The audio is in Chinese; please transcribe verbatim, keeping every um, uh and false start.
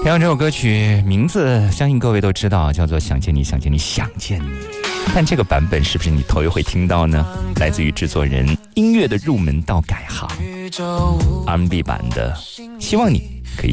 同样这首歌曲名字相信各位都知道，叫做想见你想见你想见你，但这个版本是不是你头一回听到呢？来自于制作人音乐的入门到改行 R and B 版的，希望你可以